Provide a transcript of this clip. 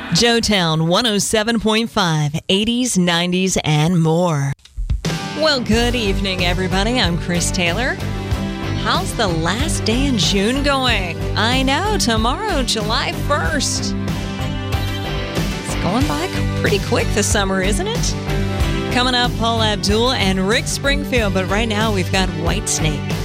Joetown 107.5, 80s, 90s, and more. Well, good evening, everybody. I'm Chris Taylor. How's the last day in June going? I know, tomorrow, July 1st. It's going by pretty quick this summer, isn't it? Coming up, Paula Abdul and Rick Springfield, but right now we've got Whitesnake.